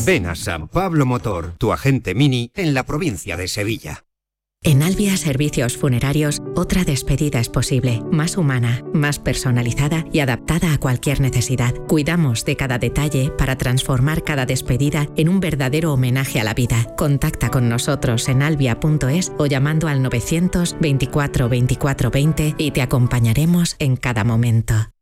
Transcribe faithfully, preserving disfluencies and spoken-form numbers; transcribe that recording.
Ven a San Pablo Motor, tu agente Mini en la provincia de Sevilla. En Albia Servicios Funerarios, otra despedida es posible, más humana, más personalizada y adaptada a cualquier necesidad. Cuidamos de cada detalle para transformar cada despedida en un verdadero homenaje a la vida. Contacta con nosotros en albia punto es o llamando al novecientos veinticuatro veinticuatro veinte y te acompañaremos en cada momento.